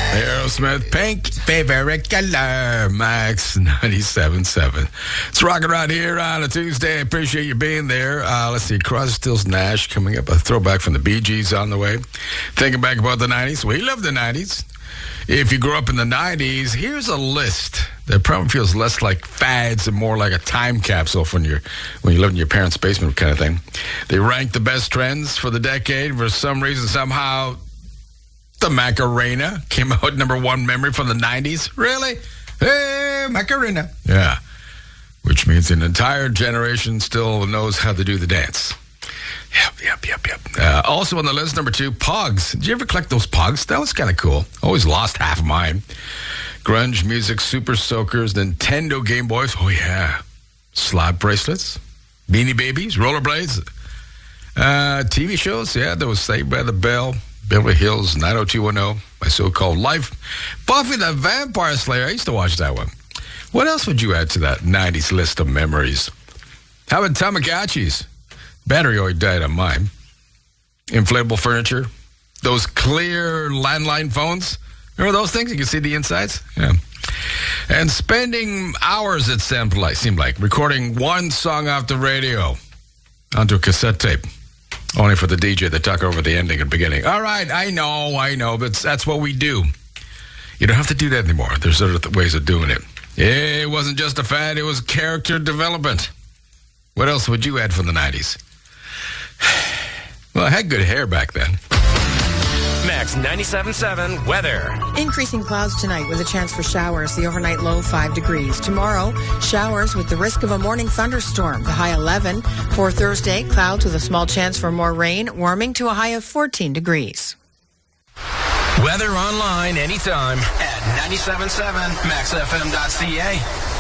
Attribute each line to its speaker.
Speaker 1: Aerosmith, Pink, favorite color, Max 97.7. It's rocking right here on a Tuesday. I appreciate you being there. Let's see, Crosby, Stills, Nash coming up. A throwback from the Bee Gees on the way. Thinking back about the 90s. We love the 90s. If you grew up in the 90s, here's a list that probably feels less like fads and more like a time capsule when you lived in your parents' basement kind of thing. They ranked the best trends for the decade. For some reason, somehow, the Macarena came out number one memory from the 90s. Really? Hey, Macarena. Yeah. Which means an entire generation still knows how to do the dance. Yep. Also on the list, number 2, Pogs. Did you ever collect those Pogs? That was kind of cool. Always lost half of mine. Grunge music, Super Soakers, Nintendo Game Boys. Oh, yeah. Slap bracelets. Beanie Babies. Rollerblades. TV shows. Yeah, there was Saved by the Bell. Beverly Hills 90210. My So-Called Life. Buffy the Vampire Slayer. I used to watch that one. What else would you add to that 90s list of memories? How about Tamagotchis? Battery already died on mine. Inflatable furniture. Those clear landline phones. Remember those things? You can see the insides? Yeah. And spending hours, it seemed like, recording one song off the radio onto a cassette tape. Only for the DJ to talk over the ending and beginning. All right, I know, but that's what we do. You don't have to do that anymore. There's other ways of doing it. It wasn't just a fad, it was character development. What else would you add from the 90s? Well, I had good hair back then.
Speaker 2: Max 97.7 weather.
Speaker 3: Increasing clouds tonight with a chance for showers. The overnight low 5 degrees. Tomorrow, showers with the risk of a morning thunderstorm. The high 11. For Thursday, clouds with a small chance for more rain, warming to a high of 14 degrees.
Speaker 2: Weather online anytime at 97.7maxfm.ca.